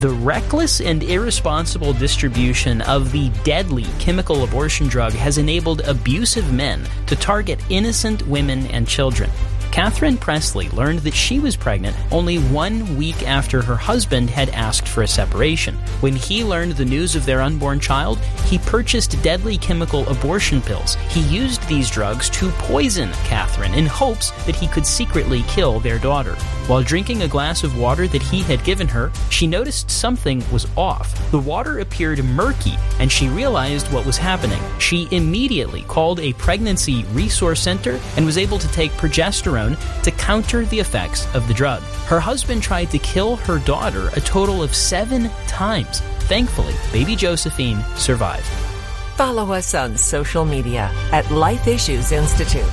The reckless and irresponsible distribution of the deadly chemical abortion drug has enabled abusive men to target innocent women and children. Catherine Presley learned that she was pregnant only 1 week after her husband had asked for a separation. When he learned the news of their unborn child, he purchased deadly chemical abortion pills. He used these drugs to poison Catherine in hopes that he could secretly kill their daughter. While drinking a glass of water that he had given her, she noticed something was off. The water appeared murky, and she realized what was happening. She immediately called a pregnancy resource center and was able to take progesterone to counter the effects of the drug. Her husband tried to kill her daughter a total of 7 times. Thankfully, baby Josephine survived. Follow us on social media at Life Issues Institute.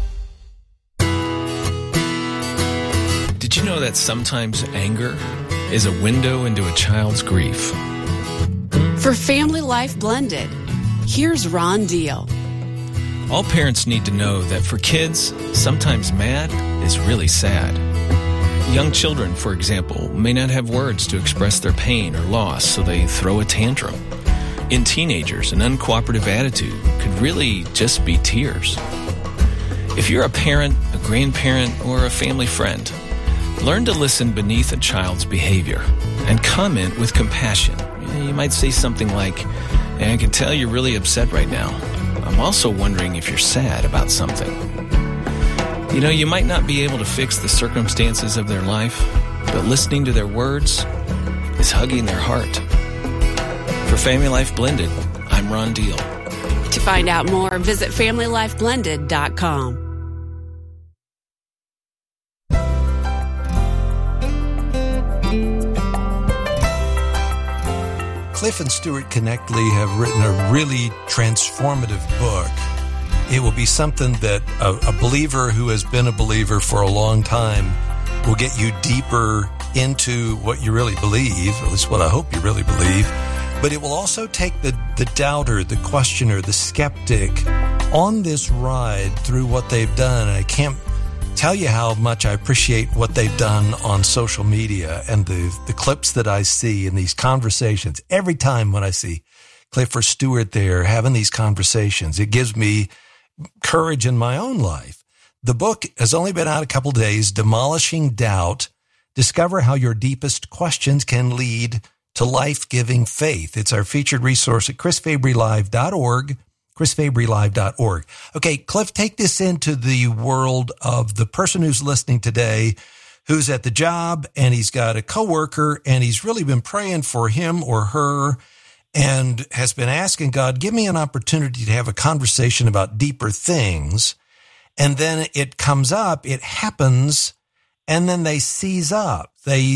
Did you know that sometimes anger is a window into a child's grief? For Family Life Blended, here's Ron Deal. All parents need to know that for kids, sometimes mad is really sad. Young children, for example, may not have words to express their pain or loss, so they throw a tantrum. In teenagers, an uncooperative attitude could really just be tears. If you're a parent, a grandparent, or a family friend, learn to listen beneath a child's behavior and comment with compassion. You might say something like, "I can tell you're really upset right now. I'm also wondering if you're sad about something." You know, you might not be able to fix the circumstances of their life, but listening to their words is hugging their heart. For Family Life Blended, I'm Ron Deal. To find out more, visit FamilyLifeBlended.com. Cliff and Stuart Connectley have written a really transformative book. It will be something that a believer who has been a believer for a long time will get you deeper into what you really believe, at least what I hope you really believe. But it will also take the doubter, the questioner, the skeptic on this ride through what they've done. I can't tell you how much I appreciate what they've done on social media and the clips that I see in these conversations. Every time when I see Cliff or Stuart there having these conversations, it gives me courage in my own life. The book has only been out a couple days, Demolishing Doubt. Discover how your deepest questions can lead to life-giving faith. It's our featured resource at chrisfabrylive.org. chrisfabrylive.org. Okay, Cliff, take this into the world of the person who's listening today, who's at the job, and he's got a coworker, and he's really been praying for him or her, and has been asking God, give me an opportunity to have a conversation about deeper things. And then it comes up, it happens, and then they seize up.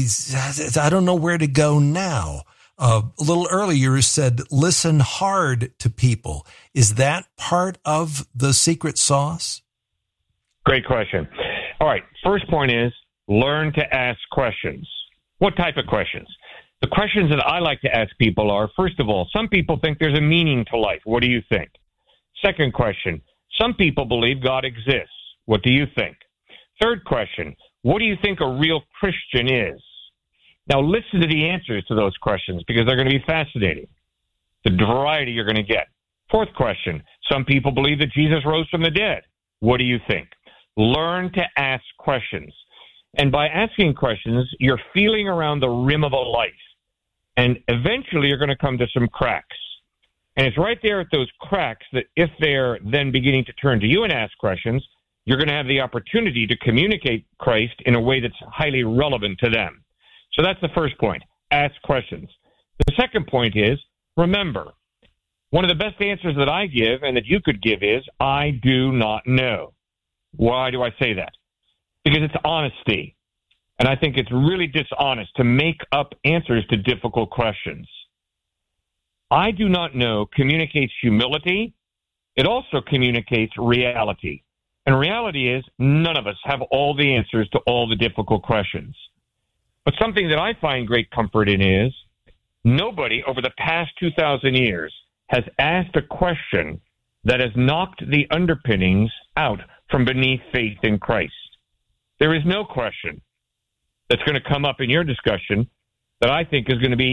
I don't know where to go now. A little earlier you said, listen hard to people. Is that part of the secret sauce? Great question. All right. First point is learn to ask questions. What type of questions? The questions that I like to ask people are, first of all, some people think there's a meaning to life. What do you think? Second question, some people believe God exists. What do you think? Third question, what do you think a real Christian is? Now listen to the answers to those questions because they're going to be fascinating. The variety you're going to get. Fourth question, some people believe that Jesus rose from the dead. What do you think? Learn to ask questions. And by asking questions, you're feeling around the rim of a life. And eventually you're going to come to some cracks. And it's right there at those cracks that if they're then beginning to turn to you and ask questions, you're going to have the opportunity to communicate Christ in a way that's highly relevant to them. So that's the first point. Ask questions. The second point is, remember, one of the best answers that I give and that you could give is, I do not know. Why do I say that? Because it's honesty. And I think it's really dishonest to make up answers to difficult questions. I do not know communicates humility. It also communicates reality. And reality is none of us have all the answers to all the difficult questions. But something that I find great comfort in is nobody over the past 2,000 years has asked a question that has knocked the underpinnings out from beneath faith in Christ. There is no question that's going to come up in your discussion that I think is going to be